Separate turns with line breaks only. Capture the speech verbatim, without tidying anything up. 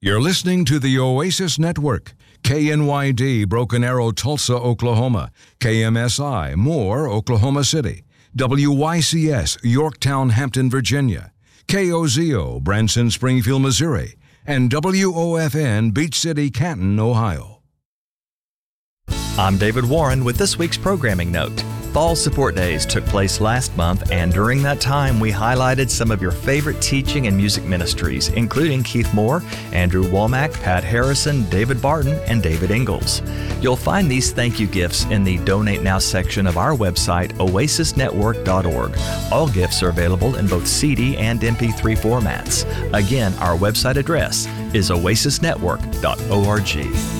You're listening to the Oasis Network. K N Y D, Broken Arrow, Tulsa, Oklahoma. K M S I, Moore, Oklahoma City. W Y C S, Yorktown, Hampton, Virginia. K O Z O, Branson, Springfield, Missouri. And W O F N, Beach City, Canton, Ohio.
I'm David Warren with this week's programming note. Fall Support Days took place last month, and during that time, we highlighted some of your favorite teaching and music ministries, including Keith Moore, Andrew Womack, Pat Harrison, David Barton, and David Ingalls. You'll find these thank you gifts in the Donate Now section of our website, oasis network dot org. All gifts are available in both C D and M P three formats. Again, our website address is oasis network dot org.